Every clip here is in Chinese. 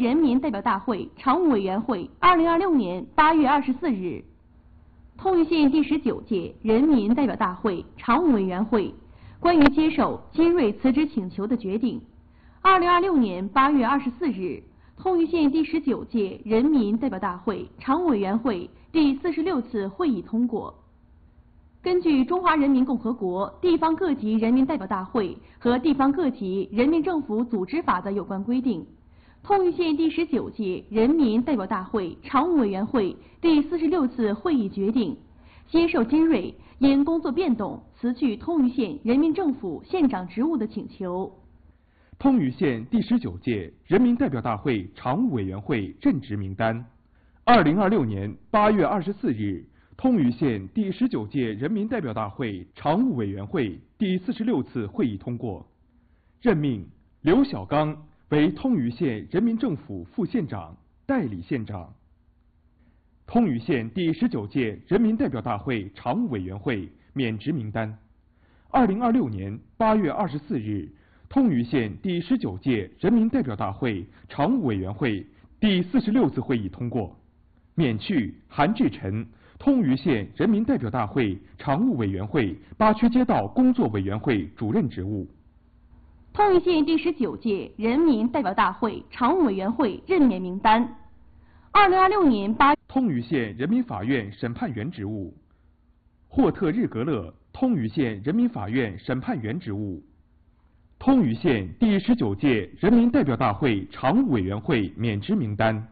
人民代表大会常务委员会2026年8月24日，通榆县第19届人民代表大会常务委员会关于接受金瑞辞职请求的决定，2026年8月24日，通榆县第19届人民代表大会常务委员会第46次会议通过。根据《中华人民共和国地方各级人民代表大会和地方各级人民政府组织法》的有关规定，通榆县第19届人民代表大会常务委员会第46次会议决定，接受金瑞因工作变动辞去通榆县人民政府县长职务的请求。 通榆县第19届人民代表大会常务委员会任职名单：2026年8月24日，通榆县第19届人民代表大会常务委员会第46次会议通过，任命刘小刚为通榆县人民政府副县长、代理县长。通榆县第19届人民代表大会常务委员会免职名单：2026年8月24日，通榆县第19届人民代表大会常务委员会第46次会议通过，免去韩志臣通榆县人民代表大会常务委员会八区街道工作委员会主任职务。 通榆县第19届人民代表大会常务委员会任免名单：2026年8月， 通榆县人民法院审判员职务，霍特日格勒通榆县人民法院审判员职务。通榆县第19届人民代表大会常务委员会免职名单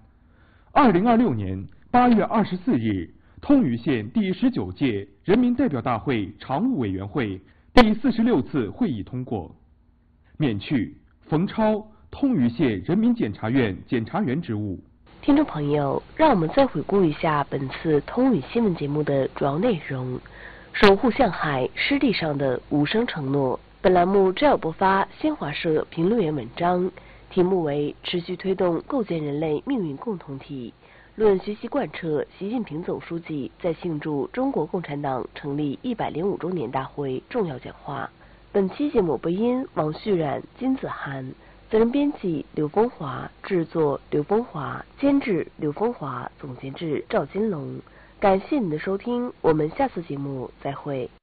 ：2026年8月24日，通榆县第19届人民代表大会常务委员会第46次会议通过，免去冯超通榆县人民检察院检察员职务。 听众朋友，让我们再回顾一下本次通榆新闻节目的主要内容。守护向海湿地上的无声承诺。本栏目只要播发新华社评论员文章，题目为持续推动构建人类命运共同体，论学习贯彻习近平总书记在庆祝中国共产党成立105周年大会重要讲话。本期节目播音王旭冉、金子涵，责任编辑刘风华，制作刘风华，监制刘风华，总监制赵金龙。感谢您的收听，我们下次节目再会。